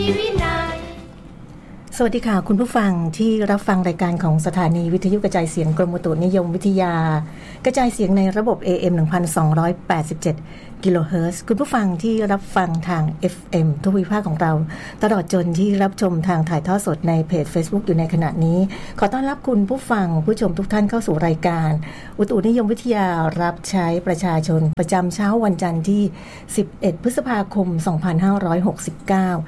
สวัสดีค่ะคุณผู้ฟังที่รับฟังรายการของสถานีวิทยุกระจายเสียงกรมอุตุนิยมวิทยากระจายเสียงในระบบ AM 1287 กิโลเฮิรตซ์คุณผู้ฟังที่รับฟังทาง FM ทุกวิภาคของเราตลอดจนที่รับชมทางถ่ายทอดสดในเพจ Facebook อยู่ในขณะนี้ขอต้อนรับคุณผู้ฟังผู้ชมทุกท่านเข้าสู่รายการอุตุนิยมวิทยารับใช้ประชาชนประจำเช้าวันจันทร์ที่11พฤษภาคม2569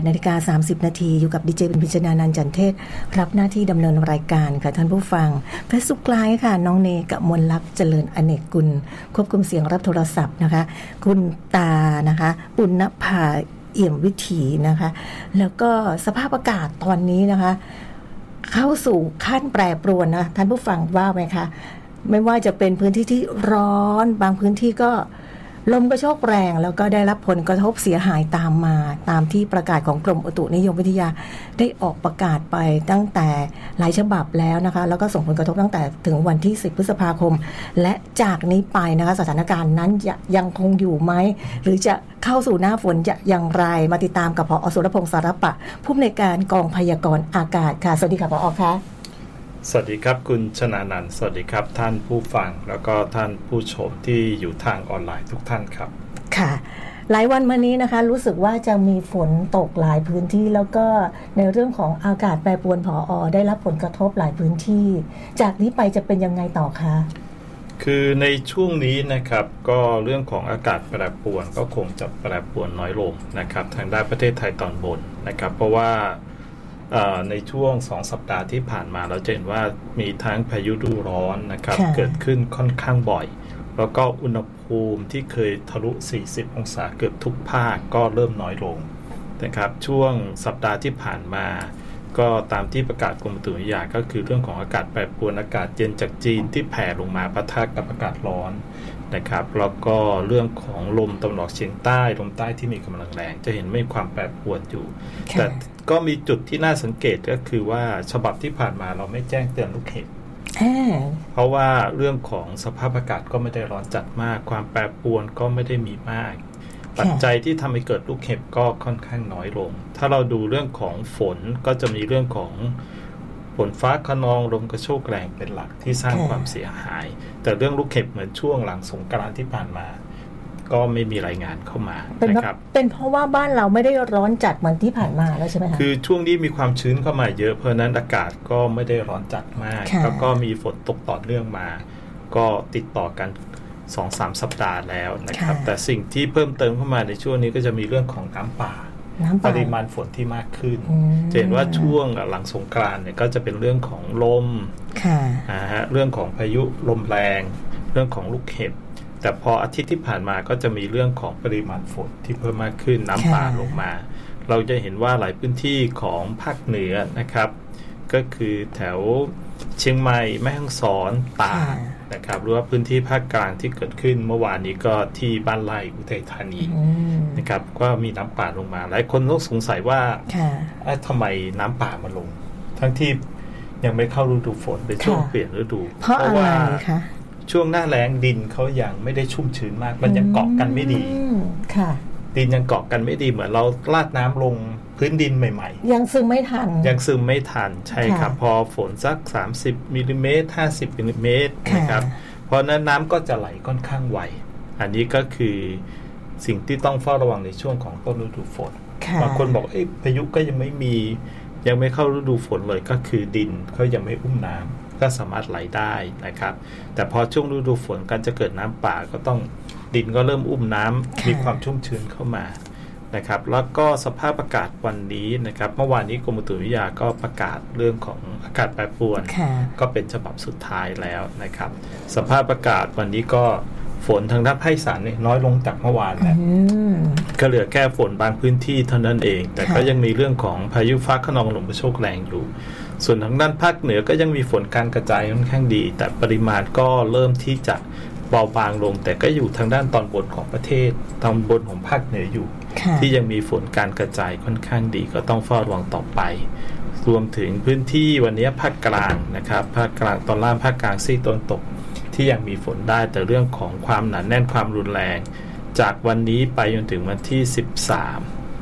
8:30 น.อยู่กับดีเจเป็นพิจารณานันท์จันเทศรับหน้าที่ดำเนินรายการค่ะท่านผู้ฟังเฟซบุ๊กไลฟ์ค่ะน้องเนกมลลักษณ์เจริญอเนกกุลควบคุมเสียงรับโทรศัพท์นะคะคุณตานะคะปุณณภาเอี่ยมวิถีนะคะแล้วก็สภาพอากาศตอนนี้นะคะเข้าสู่ขั้นแปรปรวนนะท่านผู้ฟังว่าไหมคะไม่ว่าจะเป็นพื้นที่ที่ร้อนบางพื้นที่ก็ลมกระโชกแรงแล้วก็ได้รับผลกระทบเสียหายตามมาตามที่ประกาศของกรมอุตุนิยมวิทยาได้ออกประกาศไปตั้งแต่หลายฉบับแล้วนะคะแล้วก็ส่งผลกระทบตั้งแต่ถึงวันที่10พฤษภาคมและจากนี้ไปนะคะสถานการณ์นั้นยังคงอยู่ไหมหรือจะเข้าสู่หน้าฝนอย่างไรมาติดตามกับผอ.สุรพงษ์สารปะผู้อำนวยการกองพยากรณ์อากาศค่ะสวัสดีค่ะผอ.คะสวัสดีครับคุณชนานันท์สวัสดีครับท่านผู้ฟังแล้วก็ท่านผู้ชมที่อยู่ทางออนไลน์ทุกท่านครับค่ะหลายวันมานี้นะคะรู้สึกว่าจะมีฝนตกหลายพื้นที่แล้วก็ในเรื่องของอากาศแปรปรวนผอ.ได้รับผลกระทบหลายพื้นที่จากนี้ไปจะเป็นยังไงต่อคะคือในช่วงนี้นะครับก็เรื่องของอากาศแปรปรวนก็คงจะแปรปรวนน้อยลงนะครับทางด้านประเทศไทยตอนบนนะครับเพราะว่าในช่วง2สัปดาห์ที่ผ่านมาเราจะเห็นว่ามีทั้งพายุฤดูร้อนนะครับเกิดขึ้นค่อนข้างบ่อยแล้วก็อุณหภูมิที่เคยทะลุ40องศาเกือบทุกภาคก็เริ่มน้อยลงนะครับช่วงสัปดาห์ที่ผ่านมาก็ตามที่ประกาศกรมอุตุนิยมวิทยาก็คือเรื่องของอากาศแปรปรวนอากาศเย็นจากจีนที่แผ่ลงมาปะทะกับอากาศร้อนนะครับแล้วก็เรื่องของลมตะวันออกเฉียงใต้ลมใต้ที่มีกำลังแรงจะเห็นไม่ความแปรปรวนอยู่แต่ก็มีจุดที่น่าสังเกตก็คือว่าฉบับที่ผ่านมาเราไม่แจ้งเตือนลูกเห็บเพราะว่าเรื่องของสภาพอากาศก็ไม่ได้ร้อนจัดมากความแปรปรวนก็ไม่ได้มีมากปัจจัยที่ทำให้เกิดลูกเห็บก็ค่อนข้างน้อยลงถ้าเราดูเรื่องของฝนก็จะมีเรื่องของฝนฟ้าคะนองลมกระโชกแรงเป็นหลักที่สร้างความเสียหายแต่เรื่องลูกเห็บเหมือนช่วงหลังสงกรานต์ที่ผ่านมาก็ไม่มีรายงานเข้ามานะครับเป็นเพราะว่าบ้านเราไม่ได้ร้อนจัดเหมือนที่ผ่านมาแล้วใช่ไหมคะคือช่วงนี้มีความชื้นเข้ามาเยอะเพราะนั้นอากาศก็ไม่ได้ร้อนจัดมากแล้วก็มีฝนตกต่อเนื่องมาก็ติดต่อกัน 2-3 สัปดาห์แล้วนะครับแต่สิ่งที่เพิ่มเติมเข้ามาในช่วงนี้ก็จะมีเรื่องของน้ำป่าปริมาณฝนที่มากขึ้นจะเห็นว่าช่วงหลังสงกรานต์เนี่ยก็จะเป็นเรื่องของลมเรื่องของพายุลมแรงเรื่องของลูกเห็บแต่พออาทิตย์ที่ผ่านมาก็จะมีเรื่องของปริมาณฝนที่เพิ่มมากขึ้นน้ำป่าลงมาเราจะเห็นว่าหลายพื้นที่ของภาคเหนือนะครับก็คือแถวเชียงใหม่แม่ฮ่องสอนตากนะครับหรือว่าพื้นที่ภาคกลางที่เกิดขึ้นเมื่อวานนี้ก็ที่บ้านไร่อุทัยธานีนะครับก็มีน้ำป่าลงมาหลายคนก็สงสัยว่าทำไมน้ำป่ามาลงทั้งที่ยังไม่เข้าฤดูฝนเป็นช่วงเปลี่ยนฤดูเพราะว่าช่วงหน้าแล้งดินเขายังไม่ได้ชุ่มชื้นมากมันยังเกาะกันไม่ดีดินยังเกาะกันไม่ดีเหมือนเราลาดน้ำลงพื้นดินใหม่ๆยังซึมไม่ทันใช่ครับพอฝนสัก30มิลลิเมตร50มิลลิเมตรนะครับเพราะนั้นน้ำก็จะไหลค่อนข้างไวอันนี้ก็คือสิ่งที่ต้องเฝ้าระวังในช่วงของต้นฤดูฝนบางคนบอกพายุก็ยังไม่เข้าฤดูฝนเลยก็คือดินเขายังไม่อุ้มน้ำก็สามารถไหลได้นะครับแต่พอช่วงฤดูฝนการจะเกิดน้ำป่าก็ต้องดินก็เริ่มอุ้มน้ำมีความชุ่มชื้นเข้ามานะครับแล้วก็สภาพอากาศวันนี้นะครับเมื่อวานนี้กรมอุตุนิยมวิทยาก็ประกาศเรื่องของอากาศแปรปรวนก็เป็นฉบับสุดท้ายแล้วนะครับสภาพอากาศวันนี้ก็ฝนทางด้านภาคอีสานน้อยลงจากเมื่อวานแล้วก็เหลือแค่ฝนบางพื้นที่เท่านั้นเองแต่ก็ยังมีเรื่องของพายุฟ้าคะนองลมกระโชกแรงอยู่ส่วนทางด้านภาคเหนือก็ยังมีฝนการกระจายค่อนข้างดีแต่ปริมาณก็เริ่มที่จะเบาบางลงแต่ก็อยู่ทางด้านตอนบนของประเทศตอนบนของภาคเหนืออยู่ที่ยังมีฝนการกระจายค่อนข้างดีก็ต้องเฝ้าระวังต่อไปรวมถึงพื้นที่วันนี้ภาคกลางนะครับภาคกลางตอนล่างภาคกลางซีกตะวันตกที่ยังมีฝนได้แต่เรื่องของความหนาแน่นความรุนแรงจากวันนี้ไปจนถึงวันที่13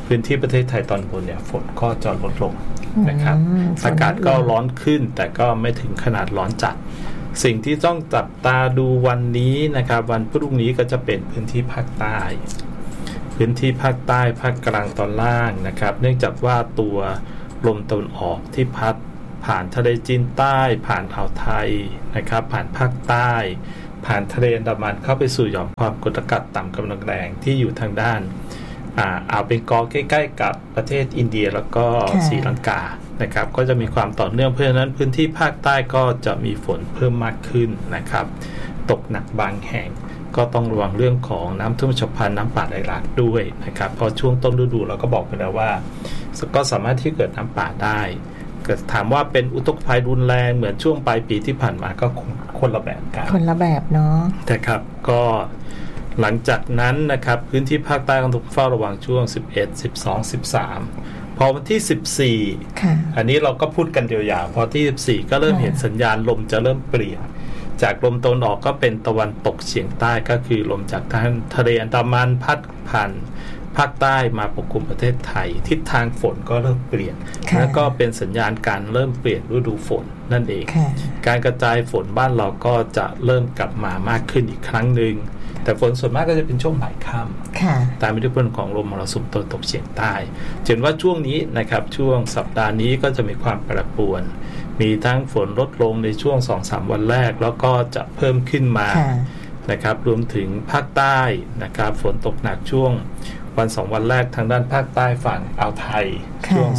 พื้นที่ประเทศไทยตอนบนเนี่ยฝนก็จะลดลงนะครับอากาศก็ร้อนขึ้นแต่ก็ไม่ถึงขนาดร้อนจัดสิ่งที่ต้องจับตาดูวันนี้นะครับวันพรุ่งนี้ก็จะเป็นพื้นที่ภาคใต้พื้นที่ภาคใต้ภาคกลางตอนล่างนะครับเนื่องจากว่าตัวลมตะวันออกที่พัดผ่านทะเลจีนใต้ผ่านอ่าวไทยนะครับผ่านภาคใต้ผ่านทะเลอันดามันเข้าไปสู่หย่อมความกดอากาศต่ำกำลังแรงที่อยู่ทางด้านอ่าวเบงกอลใกล้ๆกับประเทศอินเดียแล้วก็ศรีลังกานะครับก็จะมีความต่อเนื่องเพราะฉะนั้นพื้นที่ภาคใต้ก็จะมีฝนเพิ่มมากขึ้นนะครับตกหนักบางแห่งก็ต้องระวังเรื่องของน้ำท่วมฉับพลันน้ำป่าไหลหลากด้วยนะครับเพราะช่วงต้นฤดูเราก็บอกไปแล้วว่าก็สามารถที่เกิดน้ำป่าได้เกิดถามว่าเป็นอุทกภัยรุนแรงเหมือนช่วงปลายปีที่ผ่านมาก็คนละแบบกันคนละแบบเนาะแต่ครับก็หลังจากนั้นนะครับพื้นที่ภาคใต้ต้องเฝ้าระวังช่วง11 12 13พอวันที่14อันนี้เราก็พูดกันยาวๆพอที่14ก็เริ่มเห็นสัญญาณลมจะเริ่มเปลี่ยนจากลมตะวันออกก็เป็นตะวันตกเฉียงใต้ก็คือลมจากทะเลอันดามันพัดผ่านภาคใต้มาปกคลุมประเทศไทยทิศทางฝนก็เริ่มเปลี่ยนแล้วก็เป็นสัญญาณการเริ่มเปลี่ยนฤดูฝนนั่นเองการกระจายฝนบ้านเราก็จะเริ่มกลับมามากขึ้นอีกครั้งหนึ่งแต่ฝนส่วนมากก็จะเป็นช่วงบ่ายค่ำตามอิทธิพลของลมมรสุมตะวันตกเฉียงใต้เห็นว่าช่วงนี้นะครับช่วงสัปดาห์นี้ก็จะมีความแปรปรวนมีทั้งฝนลดลงในช่วง 2-3 วันแรกแล้วก็จะเพิ่มขึ้นมานะครับรวมถึงภาคใต้นะครับฝนตกหนักช่วงวัน2วันแรกทางด้านภาคใต้ฝั่งอ่าวไทยช่วง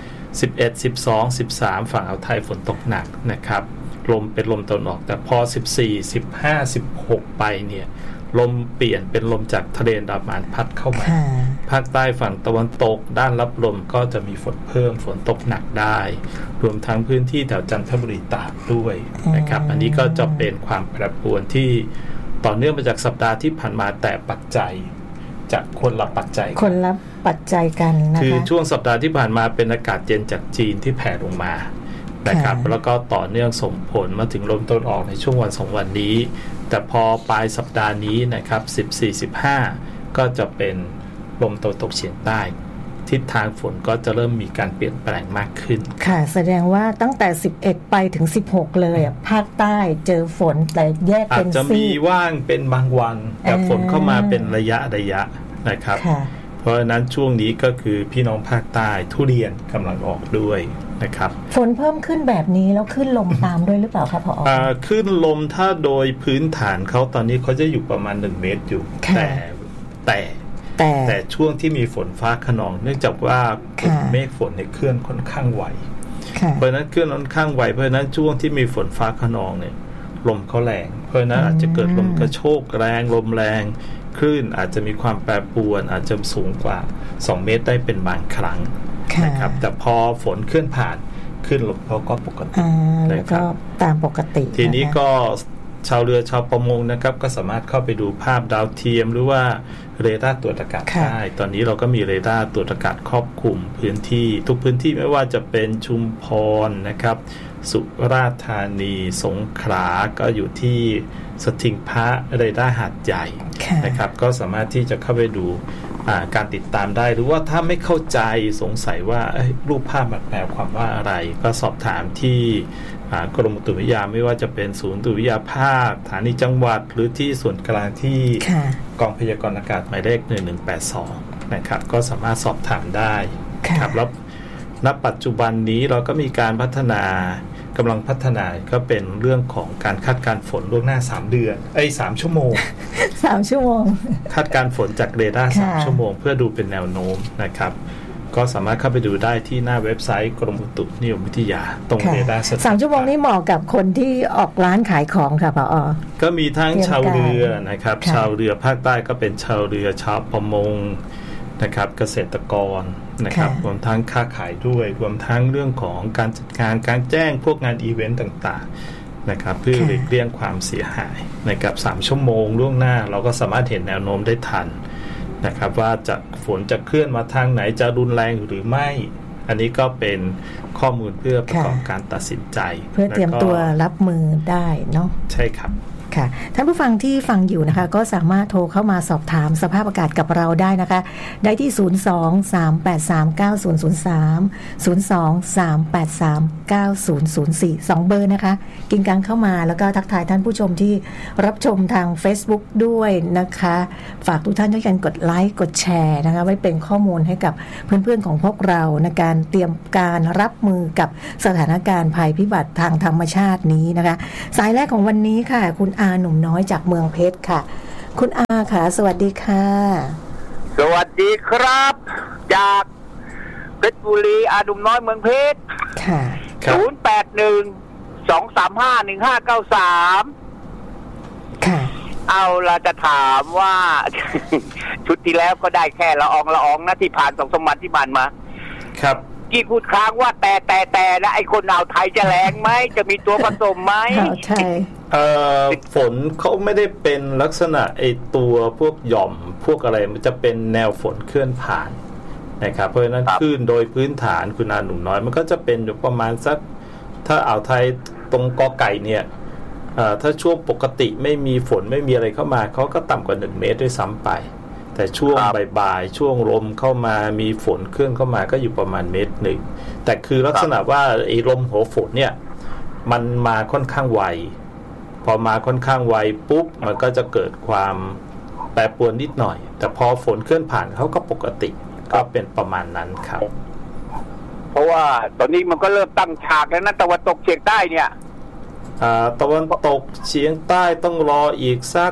11 12 13ฝั่งอ่าวไทยฝนตกหนักนะครับลมเป็นลมตะวันออกแต่พอ14 15 16ไปเนี่ยลมเปลี่ยนเป็นลมจากทะเลอันดามันพัดเข้ามาภาคใต้ฝั่งตะวันตกด้านรับลมก็จะมีฝนเพิ่มฝนตกหนักได้รวมทั้งพื้นที่แถวจันทบุรีตากด้วยนะครับอันนี้ก็จะเป็นความแปรปรวนที่ต่อเนื่องมาจากสัปดาห์ที่ผ่านมาแต่ปัจจัยจากคนละปัจจัยกันนะคะคือช่วงสัปดาห์ที่ผ่านมาเป็นอากาศเย็นจากจีนที่แผ่ลงมานะครับแล้วก็ต่อเนื่องส่งผลมาถึงลมตะวันออกในช่วงวัน2วันนี้แต่พอปลายสัปดาห์นี้นะครับ14-15ก็จะเป็นลมตะวันตกเฉียงใต้ทิศทางฝนก็จะเริ่มมีการเปลี่ยนแปลงมากขึ้นค่ะแสดงว่าตั้งแต่11ไปถึง16เลยภาคใต้เจอฝนแต่แยกเป็นอาจจะมีว่างเป็นบางวันแต่ฝนเข้ามาเป็นระยะนะครับเพราะฉะนั้นช่วงนี้ก็คือพี่น้องภาคใต้ทุเรียนกำลังออกด้วยนะครับฝนเพิ่มขึ้นแบบนี้แล้วขึ้นลมตามด้วยหรือเปล่าคะผอ. ขึ้นลมถ้าโดยพื้นฐานเขาตอนนี้เขาจะอยู่ประมาณ1เมตรอยู่แต่ช่วงที่มีฝนฟ้าคะนองเนื่องจากว่ากลุ่มเมฆฝนเนี่ยเคลื่อนค่อนข้างไวเพราะนั้นเคลื่อนค่อนข้างไวเพราะนั้นช่วงที่มีฝนฟ้าคะนองเนี่ยลมเขาแรงเพราะนั้นอาจจะเกิดลมกระโชกแรงลมแรงคลื่นอาจจะมีความแปรปรวนอาจจะสูงกว่า2เมตรได้เป็นบางครั้งนะครับแต่พอฝนเคลื่อนผ่านขึ้นลมเขาก็ปกตินะครับตามปกติทีนี้ก็ชาวเรือชาวประมงนะครับก็สามารถเข้าไปดูภาพดาวเทียมหรือว่าเรดาร์ตรวจอากาศได้ตอนนี้เราก็มีเรดาร์ตรวจอากาศครอบคลุมพื้นที่ทุกพื้นที่ไม่ว่าจะเป็นชุมพรนะครับสุราษฎร์ธานีสงขลาก็อยู่ที่สถิงพระเรดาร์หาดใหญ่นะครับก็สามารถที่จะเข้าไปดูการติดตามได้หรือว่าถ้าไม่เข้าใจสงสัยว่ารูปภาพมันแปลความว่าอะไรก็สอบถามที่กรมอุตุนิยมวิทยาไม่ว่าจะเป็นศูนย์อุตุนิยมวิทยาภาคสถานีจังหวัดหรือที่ส่วนกลางที่กองพยากรณ์อากาศหมายเลข1182นะครับก็สามารถสอบถามได้ครับแล้วณปัจจุบันนี้เราก็มีการพัฒนากำลังพัฒนาก็เป็นเรื่องของการคาดการณ์ฝนล่วงหน้า3เดือน3ชั่วโมง 3ชั่วโมงคาดการณ์ฝนจากเรดาร์3ชั่วโมงเพื่อดูเป็นแนวโน้มนะครับก็สามารถเข้าไปดูได้ที่หน้าเว็บไซต์กรมอุตุนิยมวิทยาตรงเรดาร์ 3ชั่วโมงนี้เหมาะกับคนที่ออกร้านขายของค่ะผอ. ก็มีทั้งชาวเรือนะครับชาวเรือภาคใต้ก็เป็นชาวเรือชาวประมงนะครับเกษตรกรนะครับรวมทั้งค้าขายด้วยรวมทั้งเรื่องของการจัดการการแจ้งพวกงานอีเวนต์ต่างๆนะครับเพื่อหลีกเลี่ยงความเสียหายนะครับ3ชั่วโมงล่วงหน้าเราก็สามารถเห็นแนวโน้มได้ทันนะครับว่าจะฝนจะเคลื่อนมาทางไหนจะรุนแรงหรือไม่อันนี้ก็เป็นข้อมูลเพื่อประกอบการตัดสินใจเพื่อเตรียมตัวรับมือได้เนาะใช่ครับค่ะท่านผู้ฟังที่ฟังอยู่นะคะก็สามารถโทรเข้ามาสอบถามสภาพอากาศกับเราได้นะคะได้ที่02-383-9003 02-383-9004 2เบอร์นะคะกินกังเข้ามาแล้วก็ทักทายท่านผู้ชมที่รับชมทาง Facebook ด้วยนะคะฝากทุกท่านช่วยกันกดไลค์กดแชร์นะคะไว้เป็นข้อมูลให้กับเพื่อนๆของพวกเราในการเตรียมการรับมือกับสถานการณ์ภัยพิบัติทางธรรมชาตินี้นะคะสายแรกของวันนี้ค่ะคุณอาหนุ่มน้อยจากเมืองเพชรค่ะคุณอาค่ะสวัสดีค่ะสวัสดีครับจากเพชรบุรีอาหนุ่มน้อยเมืองเพชรค่ะ 081-235-1593 ค่ะเอาเราจะถามว่า ชุดที่แล้วก็ได้แค่ละอองนะที่ผ่าน2 สมัยที่ผ่านมาครับกี่พูดค้างว่าแต่นะไอ้คนอ่าวไทยจะแรงไหมจะมีตัวผสมไหมใช่ฝนเขาไม่ได้เป็นลักษณะไอ้ตัวพวกหย่อมพวกอะไรมันจะเป็นแนวฝนเคลื่อนผ่านนะครับเพราะฉะนั้นคลื่นโดยพื้นฐานคุณอาหนุ่มน้อยมันก็จะเป็นอยู่ประมาณสักถ้าอ่าวไทยตรงกอไก่เนี่ยถ้าช่วงปกติไม่มีฝนไม่มีอะไรเข้ามาเขาก็ต่ำกว่า1 เมตรด้วยซ้ำไปแต่ช่วงบ่ายๆช่วงลมเข้ามามีฝนเคลื่อนเข้ามาก็อยู่ประมาณ1 เมตรแต่คือลักษณะว่าไอ้ลมหัวฝนเนี่ยมันมาค่อนข้างไวพอมาค่อนข้างไวปุ๊บมันก็จะเกิดความแปรปรวนนิดหน่อยแต่พอฝนเคลื่อนผ่านเขาก็ปกติก็เป็นประมาณนั้นครับเพราะว่าตอนนี้มันก็เริ่มตั้งฉากแล้วนะตะวันตกเฉียงใต้เนี่ยตะวันตกเฉียงใต้ต้องรออีกสัก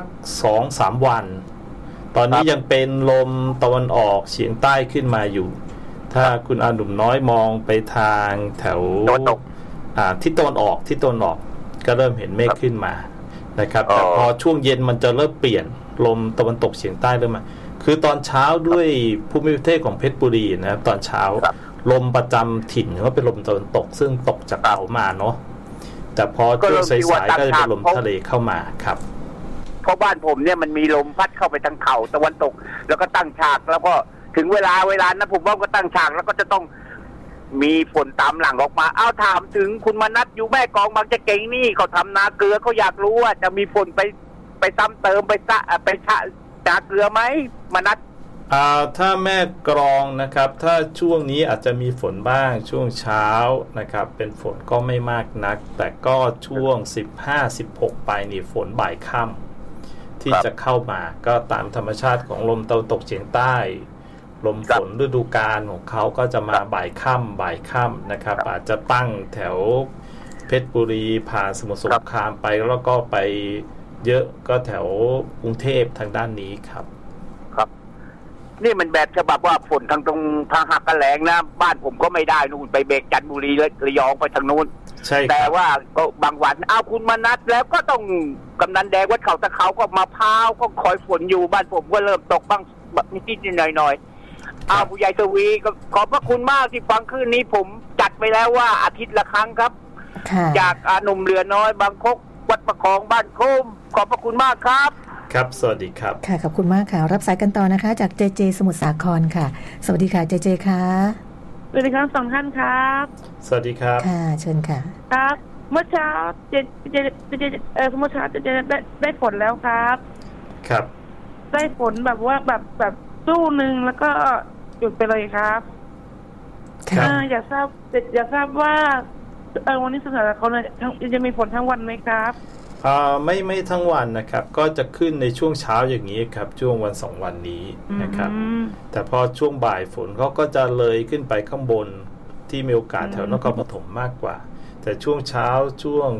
2-3 วันตอนนี้ยังเป็นลมตะวันออกเฉียงใต้ขึ้นมาอยู่ถ้าคุณอาหนุ่มน้อยมองไปทางแถวทิศตะวันออกก็เริ่มเห็นเมฆขึ้นมานะครับแต่พอช่วงเย็นมันจะเริ่มเปลี่ยนลมตะวันตกเฉียงใต้เริ่มมาคือตอนเช้าด้วยภูมิประเทศของเพชรบุรีนะครับตอนเช้าลมประจำถิ่นก็เป็นลมตะวันตกซึ่งตกจากเขามาเนาะแต่พอช่วงสายๆก็จะเป็นลมทะเลเข้ามาครับเพราะบ้านผมเนี่ยมันมีลมพัดเข้าไปทางเขาตะวันตกแล้วก็ตั้งฉากแล้วก็ถึงเวลานะผมว่าก็ตั้งฉากแล้วก็จะต้องมีฝนตามหลังออกมาถามถึงคุณมนัสอยู่แม่กองบางจะเก่งนี่เขาทำนาเกลือเขาอยากรู้ว่าจะมีฝนไปซ้ำเติมไปชะนาเกลือไหมมนัสถ้าแม่กรองนะครับถ้าช่วงนี้อาจจะมีฝนบ้างช่วงเช้านะครับเป็นฝนก็ไม่มากนักแต่ก็ช่วง 15-16 ไปนี่ฝนบ่ายค่ำที่จะเข้ามาก็ตามธรรมชาติของลมตะวันตกเฉียงใต้ลมฝนฤดูกาลของเขาก็จะมาบ่ายค่ำนะครับอาจจะตั้งแถวเพชรบุรีผ่านสมุทรสงครามไปแล้วก็ไปเยอะก็แถวกรุงเทพทางด้านนี้ครับนี่มันแบบฉบับว่าฝนทางตรงทางหักกระแหลงนะบ้านผมก็ไม่ได้นู่นไปเบกจันทบุรีระยองไปทางนู้นใช่แต่ว่าก็บางวันคุณมานัดแล้วก็ต้องกำนันแดงวัดเขาตะเขาก็มาพร้าวก็คอยฝนอยู่บ้านผมก็เริ่มตกบ้างนิดๆหน่อยผู้ใหญ่ทวีก็ขอบพระคุณมากที่ฟังคืนนี้ผมจัดไปแล้วว่าอาทิตย์ละครั้งครับจากหนุ่มเรือน้อยบางคกวัดประคองบ้านโคมขอบพระคุณมากครับครับสวัสดีครับค่ะขอบคุณมากค่ะรับสายกันต่อนะคะจากเจเจสมุทรสาครค่ะสวัสดีค่ะเจเจค่ะสวัสดีครับ2 ท่านครับสวัสดีครับค่ะเชิญค่ะครับเมื่อเช้าเมื่อเช้าจะได้ฝนแล้วครับครับได้ฝนแบบว่าแบบสู้หนึ่งแล้วก็หยุดไปเลยครับอยากทราบว่าวันนี้สถานการณ์จะมีฝนทั้งวันไหมครับไม่ทั้งวันนะครับก็จะขึ้นในช่วงเช้าอย่างนี้ครับช่วงวัน2 วันนี้นะครับแต่พอช่วงบ่ายฝนเขาก็จะเลยขึ้นไปข้างบนที่มีโอกาสแถวนครปฐมมากกว่าแต่ช่วงเช้าช่วง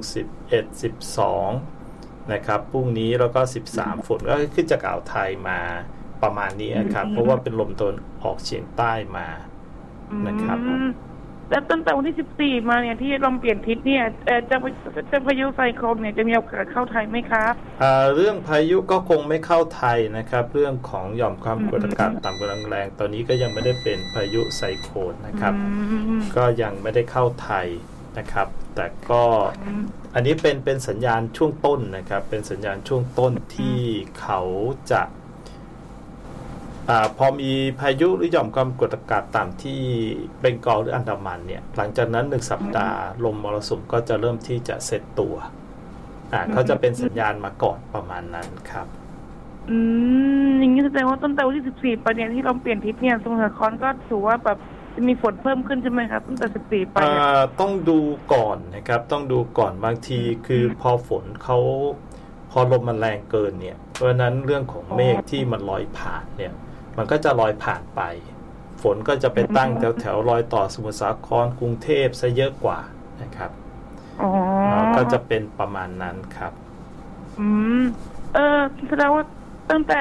11-12นะครับพรุ่งนี้แล้วก็13ฝนก็ขึ้นจากอ่าวไทยมาประมาณนี้ครับเพราะว่าเป็นลมตะวันออกเฉียงใต้มานะครับแล้วตั้งแต่วันที่14มาเนี่ยที่ลมเปลี่ยนทิศเนี่ยจะพายุไซโคลนเนี่ยจะมีโอกาสเข้าไทยไหมครับเรื่องพายุก็คงไม่เข้าไทยนะครับเรื่องของหย่อมความกดอากาศต่ำกำลังแรงตอนนี้ก็ยังไม่ได้เป็นพายุไซโคลนนะครับก็ยังไม่ได้เข้าไทยนะครับแต่ก็อันนี้เป็นสัญญาณช่วงต้นนะครับเป็นสัญญาณช่วงต้นที่เขาจะพอมีพายุหรือหย่อมความกดอากาศต่ำที่เบงกอลหรืออันดามันเนี่ยหลังจากนั้น1 สัปดาห์ลมมรสุมก็จะเริ่มที่จะเซตตัวเขาจะเป็นสัญญาณมาก่อนประมาณนั้นครับอย่างนี้แสดงว่าตั้งแต่วันที่14ไปเนี่ยที่เราเปลี่ยนทิศเนี่ยสมุทรสาครก็ถือว่าแบบจะมีฝนเพิ่มขึ้นใช่ไหมครับตั้งแต่14ไปต้องดูก่อนนะครับต้องดูก่อนบางทีคือพอฝนเขาพอลมมันแรงเกินเนี่ยเพราะนั้นเรื่องของเมฆที่มันลอยผ่านเนี่ยมันก็จะลอยผ่านไปฝนก็จะไปตั้งแถวรอยต่อสมุทรสาครกรุงเทพซะเยอะกว่านะครับก็จะเป็นประมาณนั้นครับแสดงว่าตั้งแต่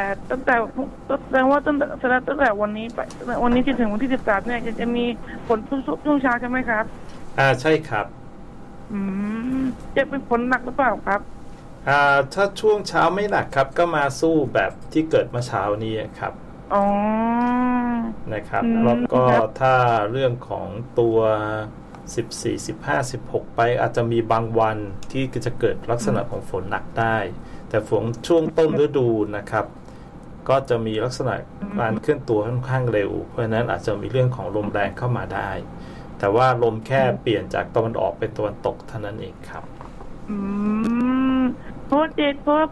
วันนี้ไปวันนี้จนถึงวันที่13เนี่ยจะมีฝนช่วงเช้าใช่ไหมครับใช่ครับจะเป็นฝนหนักหรือเปล่าครับถ้าช่วงเช้าไม่หนักครับก็มาสู้แบบที่เกิดเมื่อเช้านี้ครับนะครับแล้วก็ถ้าเรื่องของตัว14 15 16ไปอาจจะมีบางวันที่จะเกิดลักษณะของฝนหนักได้แต่ฝนช่วงต้นฤดูนะครับก็จะมีลักษณะการเคลื่อนตัวค่อนข้างเร็วเพราะฉะนั้นอาจจะมีเรื่องของลมแรงเข้ามาได้แต่ว่าลมแค่เปลี่ยนจากตะวันออกเป็นตะวันตกเท่านั้นเองครับเพราะว่าพอ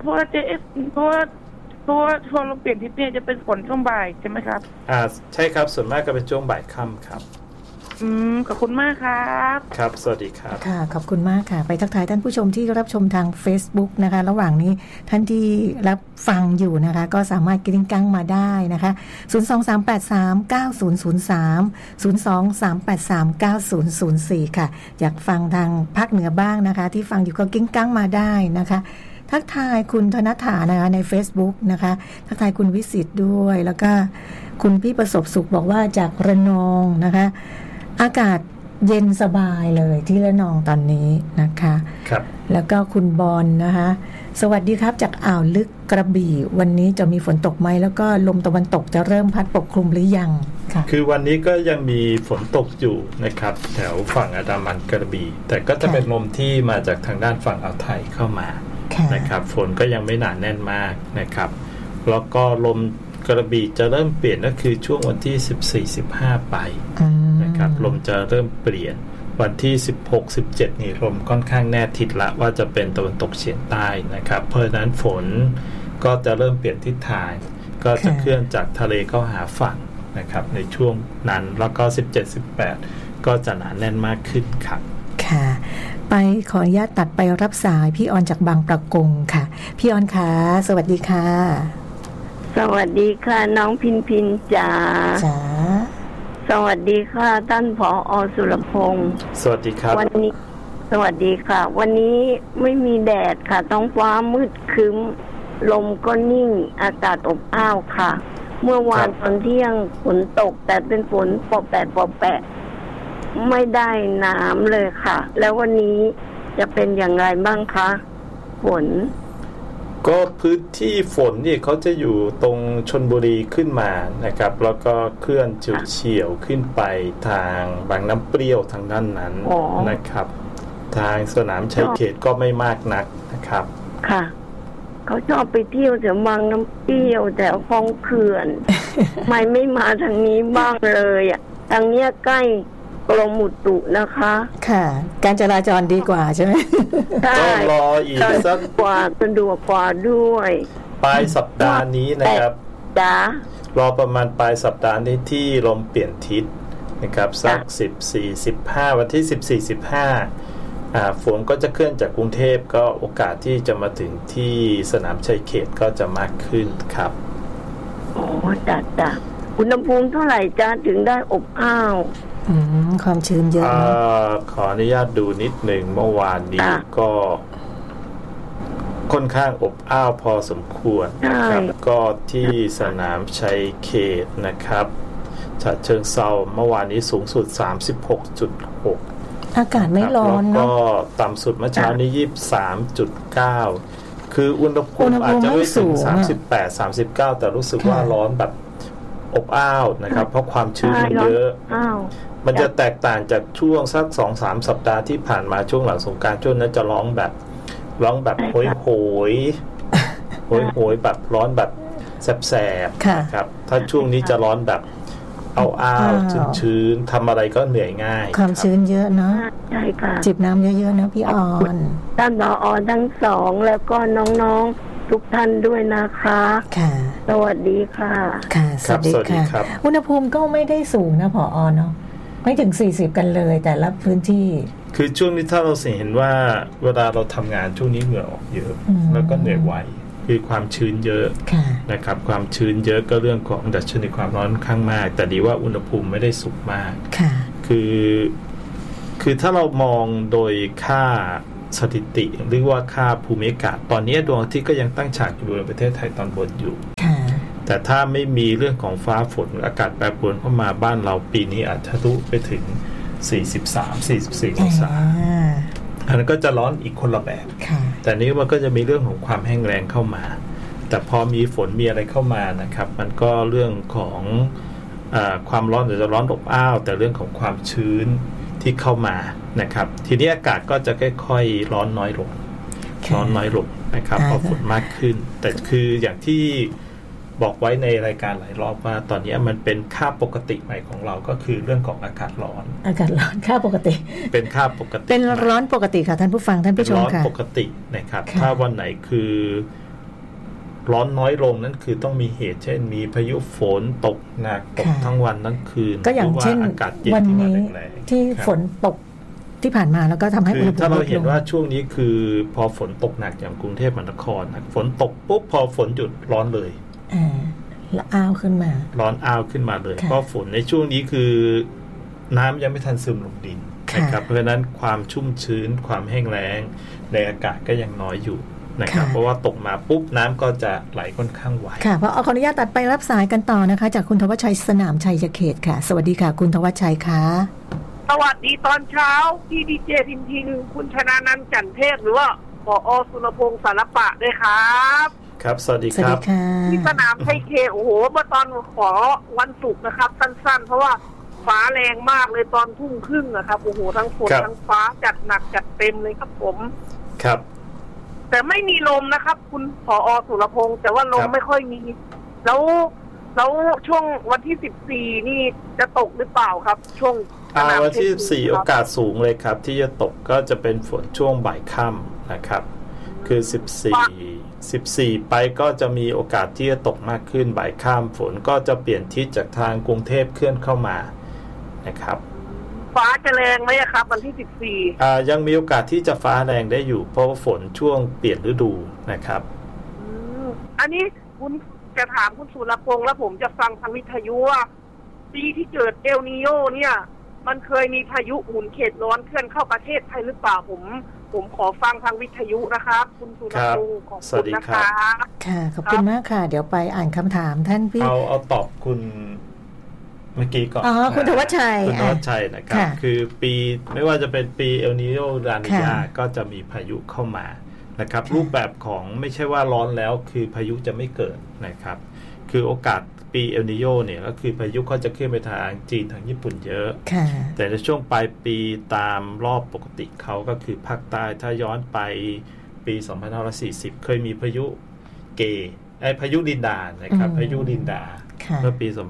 เราเปลี่ยนทิศเนี่ยจะเป็นฝนช่วงบ่ายใช่ไหมครับใช่ครับส่วนมากก็เป็นช่วงบ่ายค่ำครับขอบคุณมากครับครับสวัสดีครับค่ะขอบคุณมากค่ะไปทักทายท่านผู้ชมที่รับชมทาง Facebook นะคะระหว่างนี้ท่านที่รับฟังอยู่นะคะก็สามารถกริ้งกั้งมาได้นะคะ023839003 023839004ค่ะอยากฟังทางภาคเหนือบ้างนะคะที่ฟังอยู่ก็กริ้งกั้งมาได้นะคะทักทายคุณธนฐานะคะใน Facebook นะคะทักทายคุณวิสิตด้วยแล้วก็คุณพี่ประสบสุขบอกว่าจากระนองนะคะอากาศเย็นสบายเลยที่ระนองตอนนี้นะคะครับแล้วก็คุณบอลนะคะสวัสดีครับจากอ่าวลึกกระบี่วันนี้จะมีฝนตกไหมแล้วก็ลมตะวันตกจะเริ่มพัดปกคลุมหรือยังค่ะคือวันนี้ก็ยังมีฝนตกอยู่นะครับแถวฝั่งอันดามันกระบี่แต่ก็จะเป็นลมที่มาจากทางด้านฝั่งอ่าวไทยเข้ามานะครับฝนก็ยังไม่หนาแน่นมากนะครับแล้วก็ลมกระบี่จะเริ่มเปลี่ยนก็คือช่วงวันที่ 14-15 ไปนะครับลมจะเริ่มเปลี่ยนวันที่ 16-17 นี่ลมค่อนข้างแน่ทิศละว่าจะเป็นตะวันตกเฉียงใต้นะครับเพราะฉะนั้นฝนก็จะเริ่มเปลี่ยนทิศทางก็จะเคลื่อนจากทะเลเข้าหาฝั่งนะครับในช่วงนั้นแล้วก็ 17-18 ก็จะหนาแน่นมากขึ้นครับค่ะไปขออนุญาตตัดไปรับสายพี่ออนจากบางประกงค่ะพี่ออนค่ะสวัสดีค่ะสวัสดีค่ะน้องพินพินจ๋าสวัสดีค่ะท่านผอ.สุรพงษ์สวัสดีครับวันนี้สวัสดีค่ะวันนี้ไม่มีแดดค่ะท้องฟ้ามืดครึ้มลมก็นิ่งอากาศอบอ้าวค่ะเมื่อวานตอนเที่ยงฝนตกแต่เป็นฝนปอแปะไม่ได้น้ำเลยค่ะแล้ววันนี้จะเป็นอย่างไรบ้างคะฝนก็พื้นที่ฝนนี่เขาจะอยู่ตรงชลบุรีขึ้นมานะครับแล้วก็เคลื่อนเฉียวขึ้นไปทางบางน้ำเปรี้ยวทางด้านนั้นนะครับทางสนามชัยเขตก็ไม่มากนักนะครับค่ะเขาชอบไปเที่ยวแถวบางน้ำเปรี้ยวแถวคลองเขื่อนไม่มาทางนี้บ้างเลยอ่ะทางเนี้ยใกล้กรมอุตุนะคะค่ะการจราจรดีกว่าใช่ไหมต้องรออีกสักกว่าสะดวกกว่าด้วยปลายสัปดาห์นี้นะครับจ้ารอประมาณปลายสัปดาห์นี้ที่ลมเปลี่ยนทิศนะครับสัก14-15วันที่14-15ฝนก็จะเคลื่อนจากกรุงเทพก็โอกาสที่จะมาถึงที่สนามชัยเขตก็จะมากขึ้นครับอ๋อจ้ะอุณหภูมิเท่าไหร่จ้าถึงได้อบอ้าวความชื้นเยอะขออนุญาตดูนิดหนึ่งเมื่อวานนี้ก็ค่อนข้างอบอ้าวพอสมควรนะครับก็ที่สนามชัยเขตนะครับฉะเชิงเทราเมื่อวานนี้สูงสุด 36.6 อากาศไม่ร้อนเนาะก็ต่ำสุดเมื่อเช้านี้ 23.9 คืออุณหภูมิอาจจะไม่ถึง 38-39 แต่รู้สึกว่าร้อนแบบอบอ้าวนะครับเพราะความชื้นมันเยอะมันจะแตกต่างจากช่วงสัก 2-3 สัปดาห์ที่ผ่านมาช่วงหลังสงกรานต์ช่วงนั้นจะร้องแบบโหยแบบร้อนแบบแสบๆครับถ้าช่วงนี้จะร้อนแบบอ้าวชื้นๆทำอะไรก็เหนื่อยง่ายความชื้นเยอะเนาะใช่ค่ะจิบน้ำเยอะๆนะพี่ออนท่านผอ.ทั้งสองแล้วก็น้องๆทุกท่านด้วยนะคะค่ะสวัสดีค่ะค่ะสวัสดีค่ะอุณหภูมิก็ไม่ได้สูงนะผอ.เนาะไม่ถึง40กันเลยแต่ละพื้นที่คือช่วงนี้ถ้าเราเห็นว่าเวลาเราทำงานช่วงนี้เหงื่อออกเยอะแล้วก็เหนื่อยไวคือความชื้นเยอะนะครับความชื้นเยอะก็เรื่องของดัชนีความร้อนข้างมากแต่ดีว่าอุณหภูมิไม่ได้สูงมากคือถ้าเรามองโดยค่าสถิติหรือว่าค่าภูมิอากาศตอนนี้ดวงอาทิตย์ก็ยังตั้งฉากอยู่ในประเทศไทยตอนบนอยู่แต่ถ้าไม่มีเรื่องของฟ้าฝนอากาศแปรปรวนเข้ามาบ้านเราปีนี้อาจจะทะลุไปถึง43-44 องศาอันนั้นก็จะร้อนอีกคนละแบบแต่นี้มันก็จะมีเรื่องของความแห้งแล้งเข้ามาแต่พอมีฝนมีอะไรเข้ามานะครับมันก็เรื่องของความร้อนหรือจะร้อนอบอ้าวแต่เรื่องของความชื้นที่เข้ามานะครับทีนี้อากาศก็จะค่อยๆร้อนน้อยลงนะครับพอฝนมากขึ้นแต่คืออย่างที่บอกไว้ในรายการหลายรอบว่าตอนนี้มันเป็นค่าปกติใหม่ของเราก็คือเรื่องของอากาศร้อนค่าปกติเป็นค่าปกติเป็นร้อนปกติค่ะท่านผู้ฟังท่านผู้ชมค่ะร้อนปกตินะครับถ้าวันไหนคือร้อนน้อยลงนั่นคือต้องมีเหตุเช่นมีพายุฝนตกหนักตกทั้งวันทั้งคืนก็อย่างเช่นวันนี้ที่ฝนตกที่ผ่านมาแล้วก็ทำให้อุณหภูมิถ้าเราเห็นว่าช่วงนี้คือพอฝนตกหนักอย่างกรุงเทพมหานครฝนตกปุ๊บพอฝนหยุดร้อนเลยละอ้าวขึ้นมาร้อนอ้าวขึ้นมาเลยเพราะฝนในช่วงนี้คือน้ำยังไม่ทันซึมลงดินนะครับเพราะฉะนั้นความชุ่มชื้นความแห้งแล้งในอากาศก็ยังน้อยอยู่นะครับเพราะว่าตกมาปุ๊บน้ำก็จะไหลค่อนข้างไวค่ะเพราะขออนุญาตตัดไปรับสายกันต่อนะคะจากคุณธวัชชัยสนามชัยเขตค่ะสวัสดีค่ะคุณธวัชชัยค่ะสวัสดีตอนเช้าพี่ดีเจทินคุณชนานันท์จันเทพหรือว่าผอ.สุรพงษ์สารปะด้วยครับครับสวัสดีครับที่สนามชัยเขตโอ้โหเมื่อตอนขอวันศุกร์นะครับสั้นๆเพราะว่าฟ้าแรงมากเลยตอนทุ่มครึ่งนะครับโอ้โหทั้งฝนทั้งฟ้าจัดหนักจัดเต็มเลยครับผมครับแต่ไม่มีลมนะครับคุณผอ.สุรพงษ์แต่ว่าลมไม่ค่อยมีแล้วช่วงวันที่14นี่จะตกหรือเปล่าครับช่วงวันที่14โอกาสสูงเลยครับที่จะตกก็จะเป็นฝนช่วงบ่ายค่ำนะครับคือ14ไปก็จะมีโอกาสที่จะตกมากขึ้นบ่ายค่ำฝนก็จะเปลี่ยนทิศจากทางกรุงเทพเคลื่อนเข้ามานะครับฟ้าจะแรงไหมครับวันที่14 ยังมีโอกาสที่จะฟ้าแรงได้อยู่เพราะว่าฝนช่วงเปลี่ยนฤดูนะครับอันนี้คุณจะถามคุณสุรพงษ์แล้วผมจะฟังทางวิทยุว่าปีที่เกิดเอลนีโญเนี่ยมันเคยมีพายุหมุนเขตร้อนเคลื่อนเข้าประเทศไทยหรือเปล่าผมขอฟังทางวิทยุนะครับคุณสุรพงษ์ขอบคุณนะคะค่ะขอบคุณมากค่ะเดี๋ยวไปอ่านคำถามท่านพี่เอาตอบคุณเมื่อกี้ก่อนคุณธวัชชัยคุณธวัชชัยนะครับคือปีไม่ว่าจะเป็นปีเอลนีโญลานีญาก็จะมีพายุเข้ามานะครับรูปแบบของไม่ใช่ว่าร้อนแล้วคือพายุจะไม่เกิดนะครับคือโอกาสปีเอลนีโญเนี่ยก็คือพายุเขาจะเคลื่อนไปทางจีนทางญี่ปุ่นเยอะแต่ในช่วงปลายปีตามรอบปกติเขาก็คือภาคใต้ถ้าย้อนไปปี2540เคยมีพายุพายุลินดานะครับพายุลินดาเมื่อปี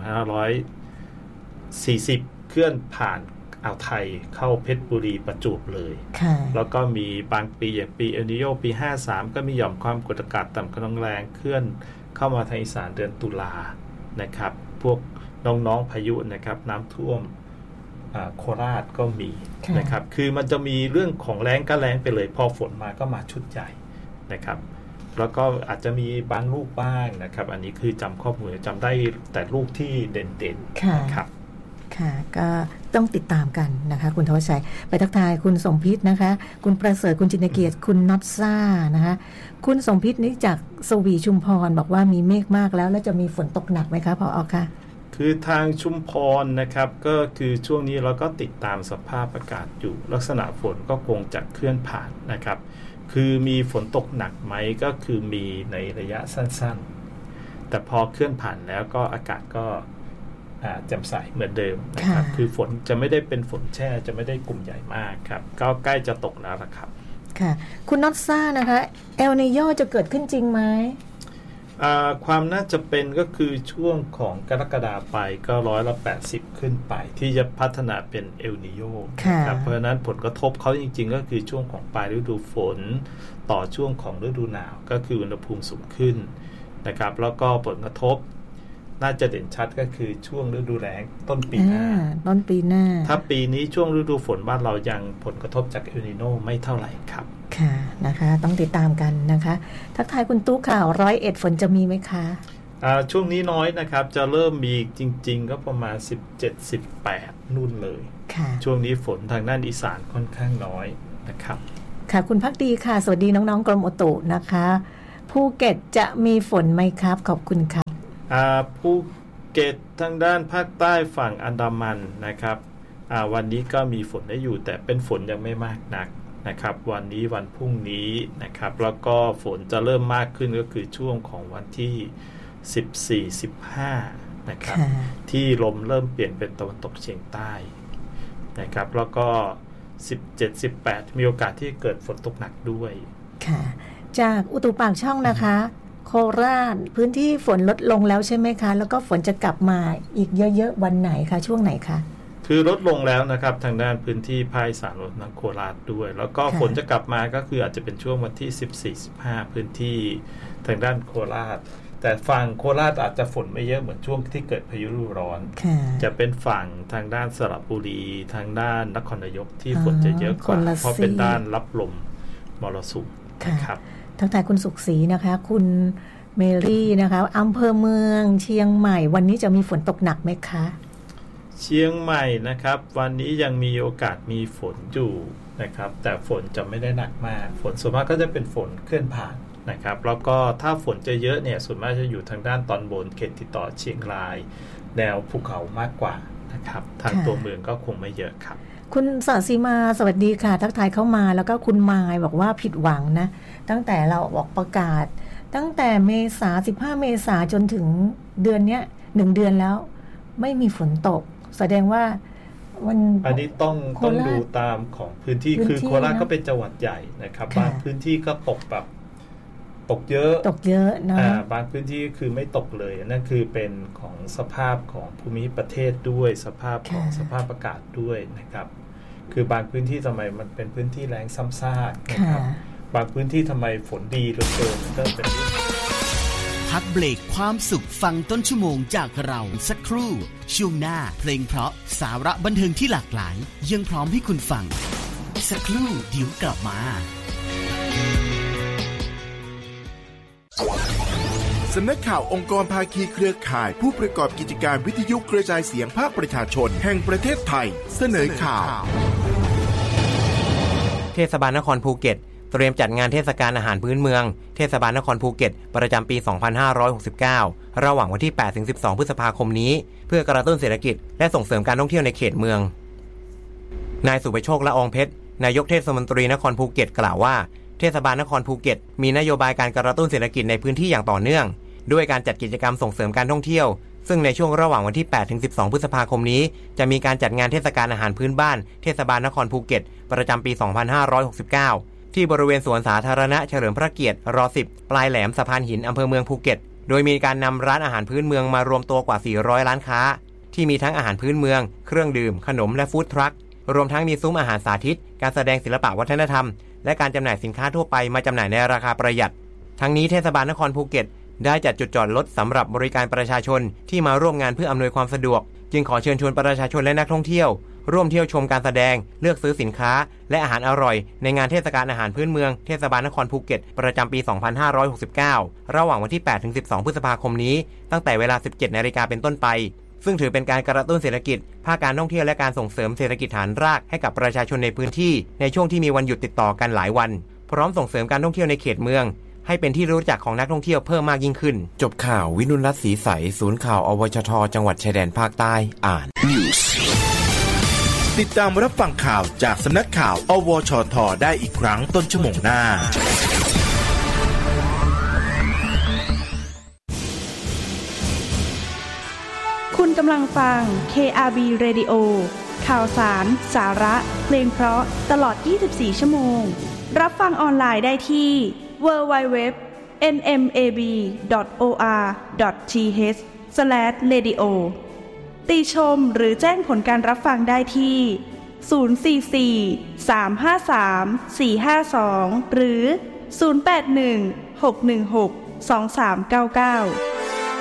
2540เคลื่อนผ่านอ่าวไทยเข้าเพชรบุรีประจวบเลยแล้วก็มีบางปีอย่างปีเอลนีโญปี53ก็มีหย่อมความกดอากาศต่ำกำลังแรงเคลื่อนเข้ามาทางอีสานเดือนตุลานะครับพวกน้องๆพายุนะครับน้ำท่วมโคราชก็มีนะครับคือมันจะมีเรื่องของแล้งก็แล้งไปเลยพอฝนมาก็มาชุดใหญ่นะครับแล้วก็อาจจะมีบางลูกบ้างนะครับอันนี้คือจำข้อมูลจำได้แต่ลูกที่เด่นๆนะครับค่ะก็ต้องติดตามกันนะคะคุณธวัชชัยไปทักทายคุณสมพิษนะคะคุณประเสริฐคุณจินเกียรติคุณน็อตซ่านะคะคุณสมพิษนี่จากสวีชุมพรบอกว่ามีเมฆมากแล้วจะมีฝนตกหนักไหมคะผอ.คะคือทางชุมพรนะครับก็คือช่วงนี้เราก็ติดตามสภาพอากาศอยู่ลักษณะฝนก็คงจะเคลื่อนผ่านนะครับคือมีฝนตกหนักไหมก็คือมีในระยะสั้นๆแต่พอเคลื่อนผ่านแล้วก็อากาศก็แจ่มใสเหมือนเดิมนะครับคือฝนจะไม่ได้เป็นฝนแช่จะไม่ได้กลุ่มใหญ่มากครับก็ใกล้จะตกแล้วละครับค่ะคุณน็อตซ่านะคะเอลนีโญจะเกิดขึ้นจริงไหมความน่าจะเป็นก็คือช่วงของกรกฎาคมไปก็180ขึ้นไปที่จะพัฒนาเป็นเอลนีโญนะครับเพราะฉะนั้นผลกระทบเขาจริงๆก็คือช่วงของปลายฤดูฝนต่อช่วงของฤดูหนาวก็คืออุณหภูมิสูงขึ้นนะครับแล้วก็ผลกระทบน่าจะเด่นชัดก็คือช่วงฤดูแล้งต้นปีหน้าถ้าปีนี้ช่วงฤดูฝนบ้านเรายังผลกระทบจากเอลนีโญไม่เท่าไหร่ครับค่ะนะคะต้องติดตามกันนะคะทักทายคุณตู้ข่าว101ฝนจะมีไหมคะช่วงนี้น้อยนะครับจะเริ่มมีจริงๆก็ประมาณ17-18นู่นเลยช่วงนี้ฝนทางด้านอีสานค่อนข้างน้อยนะครับค่ะคุณภักดีค่ะสวัสดีน้องๆกรมอุตุนะคะภูเก็ตจะมีฝนไหมครับขอบคุณครับภูเก็ตทางด้านภาคใต้ฝั่งอันดามันนะครับวันนี้ก็มีฝนได้อยู่แต่เป็นฝนยังไม่มากนักนะครับวันนี้วันพรุ่งนี้นะครับแล้วก็ฝนจะเริ่มมากขึ้นก็คือช่วงของวันที่14-15นะครับที่ลมเริ่มเปลี่ยนเป็นตะวันตกเฉียงใต้นะครับแล้วก็17-18มีโอกาสที่เกิดฝนตกหนักด้วยค่ะจากอุตุปากช่องนะคะโคราชพื้นที่ฝนลดลงแล้วใช่ไหมคะแล้วก็ฝนจะกลับมาอีกเยอะๆวันไหนคะช่วงไหนคะคือลดลงแล้วนะครับทางด้านพื้นที่ภาคอีสานรวมทั้งโคราชด้วยแล้วก็ฝนจะกลับมาก็คืออาจจะเป็นช่วงวันที่14-15พื้นที่ทางด้านโคราชแต่ฝั่งโคราชอาจจะฝนไม่เยอะเหมือนช่วงที่เกิดพายุฤดูร้อนจะเป็นฝั่งทางด้านสระบุรีทางด้านนครนายกที่ฝนจะเยอะกว่าเพราะเป็นด้านรับลมมรสุมนะครับทักทายคุณสุขศรีนะคะคุณเมรี่นะคะอำเภอเมืองเชียงใหม่วันนี้จะมีฝนตกหนักไหมคะเชียงใหม่นะครับวันนี้ยังมีโอกาสมีฝนอยู่นะครับแต่ฝนจะไม่ได้หนักมากฝนส่วนมากก็จะเป็นฝนเคลื่อนผ่านนะครับแล้วก็ถ้าฝนจะเยอะเนี่ยส่วนมากจะอยู่ทางด้านตอนบนเขตติดต่อเชียงรายแนวภูเขามากกว่านะครับทางตัวเมืองก็คงไม่เยอะครับคุณสศิมาสวัสดีค่ะทักทายเข้ามาแล้วก็คุณมายบอกว่าผิดหวังนะตั้งแต่เราออกประกาศตั้งแต่เมษา15เมษาจนถึงเดือนเนี้ย1เดือนแล้วไม่มีฝนตกแสดงว่าอันนี้ต้องดูตามของพื้นที่คือโคราชก็เป็นจังหวัดใหญ่นะครับบางพื้นที่ก็ตกแบบตกเยอะนะบางพื้นที่คือไม่ตกเลยนั่นคือเป็นของสภาพของภูมิประเทศด้วยสภาพของสภาพอากาศด้วยนะครับคือบางพื้นที่ทำไมมันเป็นพื้นที่แล้งซ้ำซากนะครับบางพื้นที่ทำไมฝนดีเหลือเกินก็เป็นพักเบรกความสุขฟังต้นชั่วโมงจากเราสักครู่ช่วงหน้าเพลงเพราะสาระบันเทิงที่หลากหลายยังพร้อมให้คุณฟังสักครู่เดี๋ยวกลับมาสำนักข่าวองค์กรภาคีเครือข่ายผู้ประกอบกิจการวิทยุกระจายเสียงภาคประชาชนแห่งประเทศไทยเสนอข่าวเทศบาลนครภูเก็ตเตรียมจัดงานเทศกาลอาหารพื้นเมืองเทศบาลนครภูเก็ตประจำปี 2569 ระหว่างวันที่ 8-12 พฤษภาคมนี้เพื่อกระตุ้นเศรษฐกิจและส่งเสริมการท่องเที่ยวในเขตเมืองนายสุประโชคละอองเพชรนายกเทศมนตรีนครภูเก็ตกล่าวว่าเทศบาลนครภูเก็ตมีนโยบายการกระตุ้นเศรษฐกิจในพื้นที่อย่างต่อเนื่องด้วยการจัดกิจกรรมส่งเสริมการท่องเที่ยวซึ่งในช่วงระหว่างวันที่ 8-12 พฤษภาคมนี้จะมีการจัดงานเทศกาลอาหารพื้นบ้านเทศบาลนครภูเก็ตประจำปี 2569 ที่บริเวณสวนสาธารณะเฉลิมพระเกียรติร10ปลายแหลมสะพานหินอำเภอเมืองภูเก็ตโดยมีการนำร้านอาหารพื้นเมืองมารวมตัวกว่า400ร้านค้าที่มีทั้งอาหารพื้นเมืองเครื่องดื่มขนมและฟู้ดทรัครวมทั้งมีซุ้มอาหารสาธิตการแสดงศิลปะวัฒนธรรมและการจำหน่ายสินค้าทั่วไปมาจำหน่ายในราคาประหยัดทั้งนี้เทศบาลนครภูเก็ตได้จัดจุดจอดรถสำหรับบริการประชาชนที่มาร่วมงานเพื่ออำนวยความสะดวกจึงขอเชิญชวนประชาชนและนักท่องเที่ยวร่วมเที่ยวชมการแสดงเลือกซื้อสินค้าและอาหารอร่อยในงานเทศกาลอาหารพื้นเมืองเทศบาลนครภูเก็ตประจำปี 2569 ระหว่างวันที่ 8-12 พฤษภาคมนี้ตั้งแต่เวลา 17 นาฬิกาเป็นต้นไปซึ่งถือเป็นการกระตุ้นเศรษฐกิจภาคการท่องเที่ยวและการส่งเสริมเศรษฐกิจฐานรากให้กับประชาชนในพื้นที่ในช่วงที่มีวันหยุดติดต่อกันหลายวันพร้อมส่งเสริมการท่องเที่ยวในเขตเมืองให้เป็นที่รู้จักของนักท่องเที่ยวเพิ่มมากยิ่งขึ้นจบข่าววินุรัตน์ศรีใสศูนย์ข่าวอวชทจังหวัดชายแดนภาคใต้อ่าน News ติดตามรับฟังข่าวจากสำนักข่าวอวชทได้อีกครั้งต้นชั่วโมงหน้าคุณกำลังฟัง KRB Radio ข่าวสารสาระเพลงเพราะตลอด24ชั่วโมงรับฟังออนไลน์ได้ที่ www nmab.or.th/radio ติชมหรือแจ้งผลการรับฟังได้ที่044-353-452หรือ081-616-2399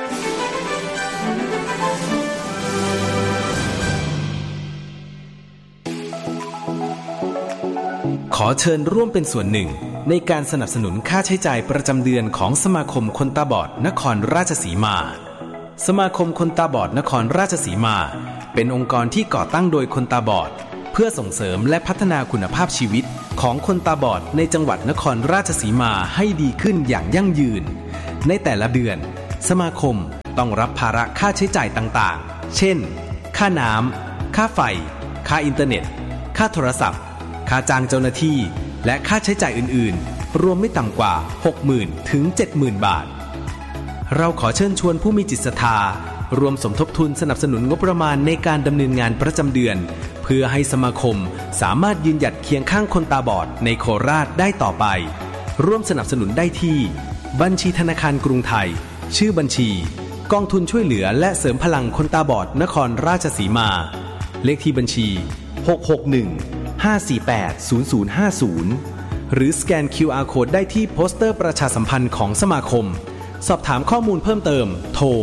ขอเชิญร่วมเป็นส่วนหนึ่งในการสนับสนุนค่าใช้จ่ายประจำเดือนของสมาคมคนตาบอดนครราชสีมาสมาคมคนตาบอดนครราชสีมาเป็นองค์กรที่ก่อตั้งโดยคนตาบอดเพื่อส่งเสริมและพัฒนาคุณภาพชีวิตของคนตาบอดในจังหวัดนครราชสีมาให้ดีขึ้นอย่างยั่งยืนในแต่ละเดือนสมาคมต้องรับภาระค่าใช้จ่ายต่างๆเช่นค่าน้ำค่าไฟค่าอินเทอร์เน็ตค่าโทรศัพท์ค่าจ้างเจ้าหน้าที่และค่าใช้จ่ายอื่นๆรวมไม่ต่ำกว่า 60,000 ถึง 70,000 บาทเราขอเชิญชวนผู้มีจิตศรัทธารวมสมทบทุนสนับสนุนงบประมาณในการดำเนินงานประจำเดือนเพื่อให้สมาคมสามารถยืนหยัดเคียงข้างคนตาบอดในโคราชได้ต่อไปร่วมสนับสนุนได้ที่บัญชีธนาคารกรุงไทยชื่อบัญชีกองทุนช่วยเหลือและเสริมพลังคนตาบอดนครราชสีมาเลขที่บัญชี661-548-0050หรือสแกน QR Code ได้ที่โปสเตอร์ประชาสัมพันธ์ของสมาคมสอบถามข้อมูลเพิ่มเติมโทร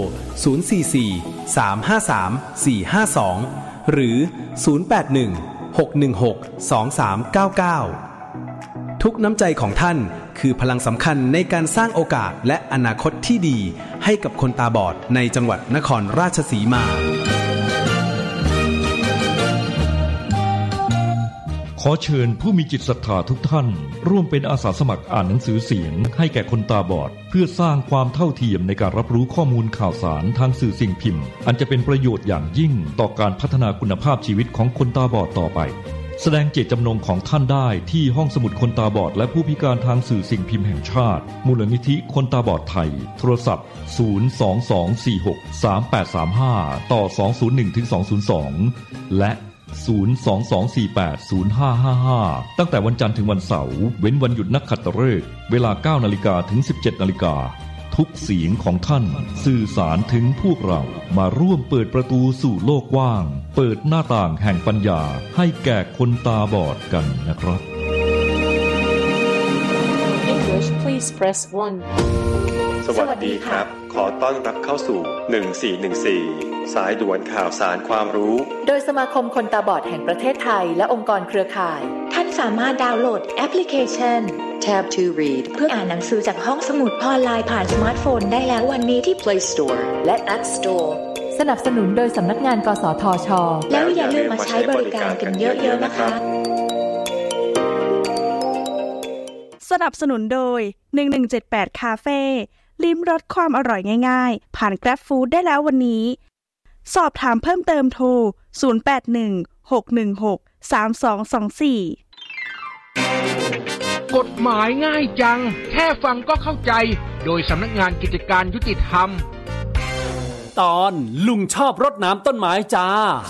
044-353-452หรือ081-616-2399ทุกน้ำใจของท่านคือพลังสำคัญในการสร้างโอกาสและอนาคตที่ดีให้กับคนตาบอดในจังหวัดนครราชสีมาขอเชิญผู้มีจิตศรัทธาทุกท่านร่วมเป็นอาสาสมัครอ่านหนังสือเสียงให้แก่คนตาบอดเพื่อสร้างความเท่าเทียมในการรับรู้ข้อมูลข่าวสารทางสื่อสิ่งพิมพ์อันจะเป็นประโยชน์อย่างยิ่งต่อการพัฒนาคุณภาพชีวิตของคนตาบอดต่อไปแสดงเจตจำนงของท่านได้ที่ห้องสมุดคนตาบอดและผู้พิการทางสื่อสิ่งพิมพ์แห่งชาติมูลนิธิคนตาบอดไทยโทรศัพท์022463835ต่อ201-202และ022480555ตั้งแต่วันจันทร์ถึงวันเสาร์เว้นวันหยุดนักขัตฤกษ์เวลา 9:00 นถึง 17:00 นทุกเสียงของท่านสื่อสารถึงพวกเรามาร่วมเปิดประตูสู่โลกกว้างเปิดหน้าต่างแห่งปัญญาให้แก่คนตาบอดกันนะครับ English please press 1 สวัสดีครับขอต้อนรับเข้าสู่1414สายด่วนข่าวสารความรู้โดยสมาคมคนตาบอดแห่งประเทศไทยและองค์กรเครือข่ายท่านสามารถดาวน์โหลดแอปพลิเคชัน Tab to Read เพื่ออ่านหนังสือจากห้องสมุดออนไลน์ผ่านสมาร์ทโฟนได้แล้ววันนี้ที่ Play Store และ App Store สนับสนุนโดยสำนักงานกสทช.แล้วอย่าลืมมาใช้บริการกันเยอะๆนะคะสนับสนุนโดย1178คาเฟ่ลิ้มรสความอร่อยง่ายๆผ่าน Grab Food ได้แล้ววันนี้สอบถามเพิ่มเติมโทร0816163224 กฎหมายง่ายจังแค่ฟังก็เข้าใจโดยสำนักงานกิจการยุติธรรมตอนลุงชอบรดน้ำต้นไม้จ้า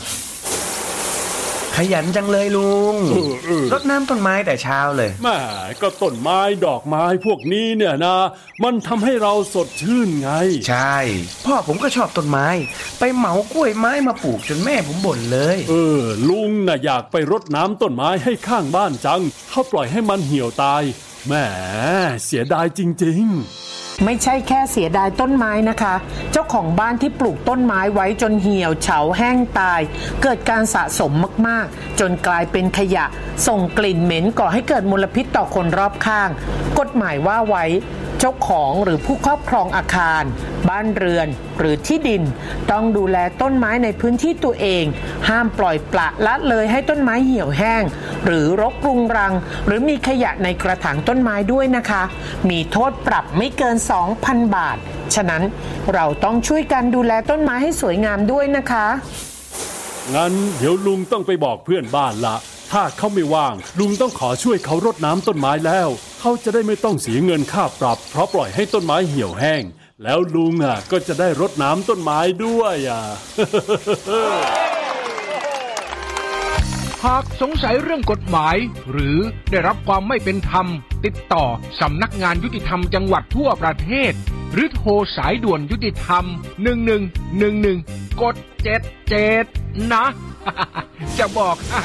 ขยันจังเลยลุงรดน้ำต้นไม้แต่เช้าเลยแม่ก็ต้นไม้ดอกไม้พวกนี้เนี่ยนะมันทำให้เราสดชื่นไงใช่พ่อผมก็ชอบต้นไม้ไปเหมากล้วยไม้มาปลูกจนแม่ผมบ่นเลยลุงน่ะอยากไปรดน้ำต้นไม้ให้ข้างบ้านจังเขาปล่อยให้มันเหี่ยวตายแหมเสียดายจริงๆไม่ใช่แค่เสียดายต้นไม้นะคะเจ้าของบ้านที่ปลูกต้นไม้ไว้จนเหี่ยวเฉาแห้งตายเกิดการสะสมมากๆจนกลายเป็นขยะส่งกลิ่นเหม็นก่อให้เกิดมลพิษต่อคนรอบข้างกฎหมายว่าไว้เจ้าของหรือผู้ครอบครองอาคารบ้านเรือนหรือที่ดินต้องดูแลต้นไม้ในพื้นที่ตัวเองห้ามปล่อยปละละเลยให้ต้นไม้เหี่ยวแห้งหรือรกรุงรังหรือมีขยะในกระถางต้นไม้ด้วยนะคะมีโทษปรับไม่เกิน 2,000 บาทฉะนั้นเราต้องช่วยกันดูแลต้นไม้ให้สวยงามด้วยนะคะงั้นเดี๋ยวลุงต้องไปบอกเพื่อนบ้านละถ้าเขาไม่ว่างลุงต้องขอช่วยเขารดน้ำต้นไม้แล้วเขาจะได้ไม่ต้องเสียเงินค่าปรับเพราะปล่อยให้ต้นไม้เหี่ยวแห้งแล้วลุงก็จะได้รดน้ำต้นไม้ด้วยหากสงสัยเรื่องกฎหมายหรือได้รับความไม่เป็นธรรมติดต่อสำนักงานยุติธรรมจังหวัดทั่วประเทศหรือโทรสายด่วนยุติธรรม1111กด77นะ จะบอกให้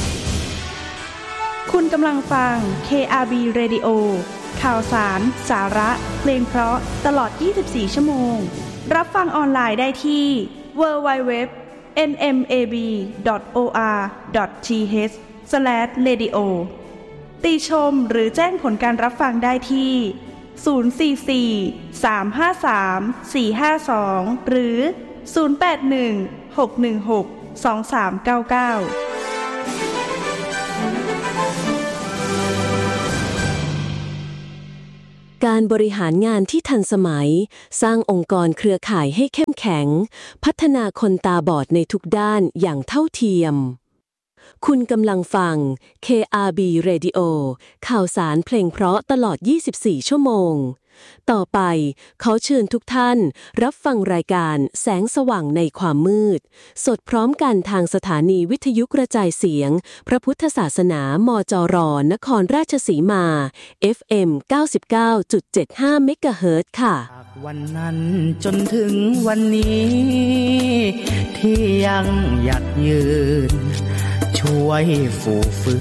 คุณกำลังฟัง KRB Radio ข่าวสารสาระเพลงเพราะตลอด24ชั่วโมงรับฟังออนไลน์ได้ที่ www.nmab.or.th/radio ติชมหรือแจ้งผลการรับฟังได้ที่044-353-452หรือ081-616-2399 การบริหารงานที่ทันสมัยสร้างองค์กรเครือข่ายให้เข้มแข็งพัฒนาคนตาบอดในทุกด้านอย่างเท่าเทียมคุณกำลังฟัง KRB Radio ข่าวสารเพลงเพราะตลอด24ชั่วโมงต่อไปขอเชิญทุกท่านรับฟังรายการแสงสว่างในความมืดสดพร้อมกันทางสถานีวิทยุกระจายเสียงพระพุทธศาสนามจร.นครราชสีมา FM 99.75 เมกะเฮิรตซ์ค่ะวันนั้นจนถึงวันนี้ที่ยังหยัดยืนช่วยฟูฟื้